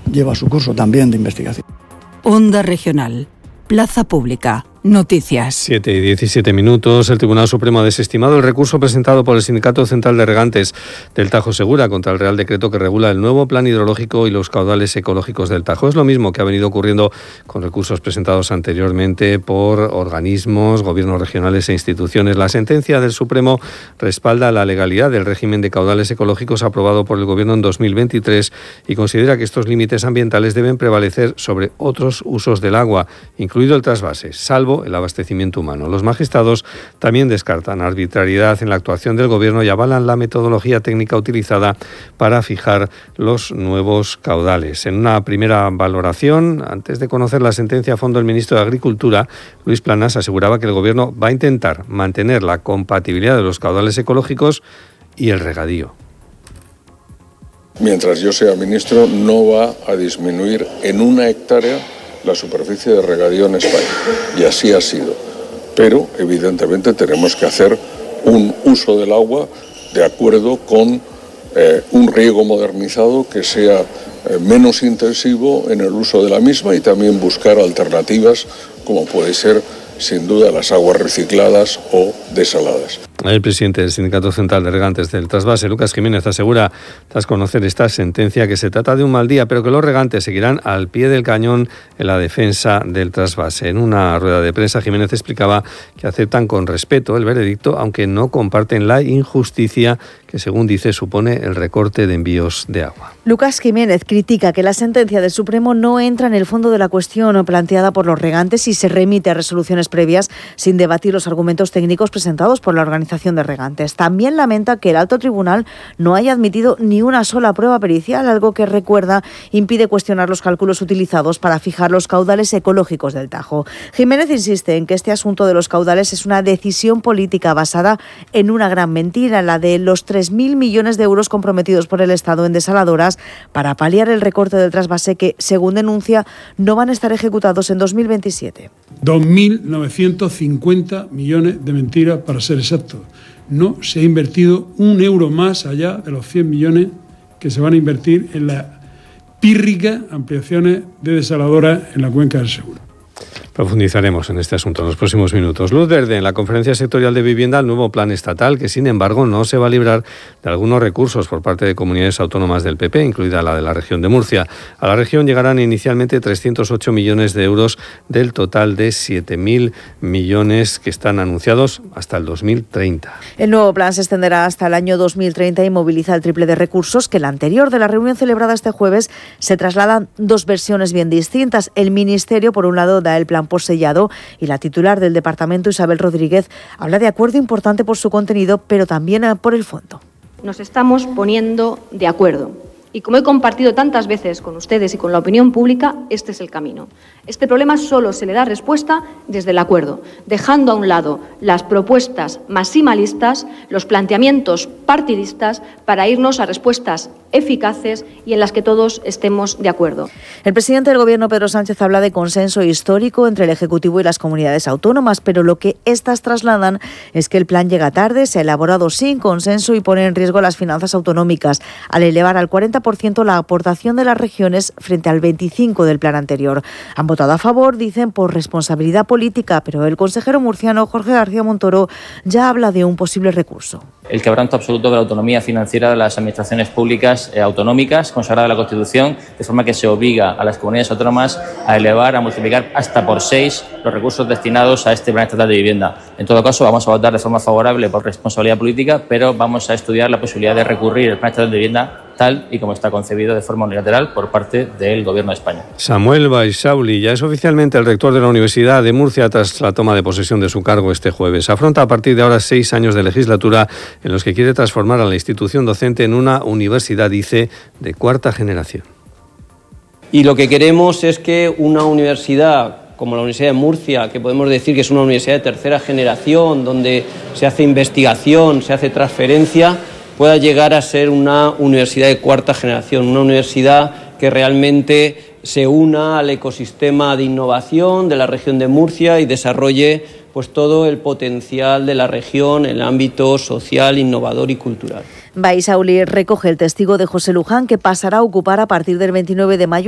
lleva su curso también de investigación. Onda Regional, Plaza Pública. Noticias. 7:17. El Tribunal Supremo ha desestimado el recurso presentado por el Sindicato Central de Regantes del Tajo Segura contra el Real Decreto que regula el nuevo plan hidrológico y los caudales ecológicos del Tajo. Es lo mismo que ha venido ocurriendo con recursos presentados anteriormente por organismos, gobiernos regionales e instituciones. La sentencia del Supremo respalda la legalidad del régimen de caudales ecológicos aprobado por el Gobierno en 2023 y considera que estos límites ambientales deben prevalecer sobre otros usos del agua, incluido el trasvase, salvo el abastecimiento humano. Los magistrados también descartan arbitrariedad en la actuación del Gobierno y avalan la metodología técnica utilizada para fijar los nuevos caudales. En una primera valoración, antes de conocer la sentencia a fondo, el ministro de Agricultura, Luis Planas, aseguraba que el Gobierno va a intentar mantener la compatibilidad de los caudales ecológicos y el regadío. Mientras yo sea ministro, no va a disminuir en 1 hectárea la superficie de regadío en España, y así ha sido. Pero, evidentemente, tenemos que hacer un uso del agua de acuerdo con un riego modernizado que sea menos intensivo en el uso de la misma y también buscar alternativas, como puede ser, sin duda, las aguas recicladas o desaladas. El presidente del Sindicato Central de Regantes del Trasvase, Lucas Jiménez, asegura, tras conocer esta sentencia, que se trata de un mal día, pero que los regantes seguirán al pie del cañón en la defensa del trasvase. En una rueda de prensa, Jiménez explicaba que aceptan con respeto el veredicto, aunque no comparten la injusticia que, según dice, supone el recorte de envíos de agua. Lucas Jiménez critica que la sentencia del Supremo no entra en el fondo de la cuestión planteada por los regantes y se remite a resoluciones previas sin debatir los argumentos técnicos presentados por la organización de regantes. También lamenta que el alto tribunal no haya admitido ni una sola prueba pericial, algo que, recuerda, impide cuestionar los cálculos utilizados para fijar los caudales ecológicos del Tajo. Jiménez insiste en que este asunto de los caudales es una decisión política basada en una gran mentira, la de los 3.000 millones de euros comprometidos por el Estado en desaladoras para paliar el recorte del trasvase que, según denuncia, no van a estar ejecutados en 2027. 2.950 millones de mentiras, para ser exactos. No se ha invertido un euro más allá de los 100 millones que se van a invertir en las pírricas ampliaciones de desaladoras en la cuenca del Segura. Profundizaremos en este asunto en los próximos minutos. Luz verde en la Conferencia Sectorial de Vivienda al nuevo plan estatal, que sin embargo no se va a librar de algunos recursos por parte de comunidades autónomas del PP, incluida la de la región de Murcia. A la región llegarán inicialmente 308 millones de euros del total de 7.000 millones que están anunciados hasta el 2030. El nuevo plan se extenderá hasta el año 2030 y moviliza el triple de recursos que el anterior. De la reunión celebrada este jueves se trasladan 2 versiones bien distintas. El Ministerio, por un lado, da el plan por sellado y la titular del departamento, Isabel Rodríguez, habla de acuerdo importante por su contenido, pero también por el fondo. Nos estamos poniendo de acuerdo. Y como he compartido tantas veces con ustedes y con la opinión pública, este es el camino. Este problema solo se le da respuesta desde el acuerdo, dejando a un lado las propuestas maximalistas, los planteamientos partidistas, para irnos a respuestas eficaces y en las que todos estemos de acuerdo. El presidente del Gobierno, Pedro Sánchez, habla de consenso histórico entre el Ejecutivo y las comunidades autónomas, pero lo que éstas trasladan es que el plan llega tarde, se ha elaborado sin consenso y pone en riesgo las finanzas autonómicas, al elevar al 40% la aportación de las regiones frente al 25% del plan anterior. Han votado a favor, dicen, por responsabilidad política, pero el consejero murciano Jorge García Montoro ya habla de un posible recurso. El quebranto absoluto de la autonomía financiera de las administraciones públicas autonómicas, consagrada en la Constitución, de forma que se obliga a las comunidades autónomas a elevar, a multiplicar hasta por 6 los recursos destinados a este plan estatal de vivienda. En todo caso, vamos a votar de forma favorable por responsabilidad política, pero vamos a estudiar la posibilidad de recurrir el plan estatal de vivienda tal y como está concebido de forma unilateral por parte del Gobierno de España. Samuel Baixauli ya es oficialmente el rector de la Universidad de Murcia tras la toma de posesión de su cargo este jueves. Afronta a partir de ahora 6 años de legislatura en los que quiere transformar a la institución docente en una universidad, dice, de 4ª generación. Y lo que queremos es que una universidad como la Universidad de Murcia, que podemos decir que es una universidad de 3ª generación, donde se hace investigación, se hace transferencia, pueda llegar a ser una universidad de 4ª generación, una universidad que realmente se una al ecosistema de innovación de la región de Murcia y desarrolle pues todo el potencial de la región en el ámbito social, innovador y cultural. Baixauli recoge el testigo de José Luján, que pasará a ocupar a partir del 29 de mayo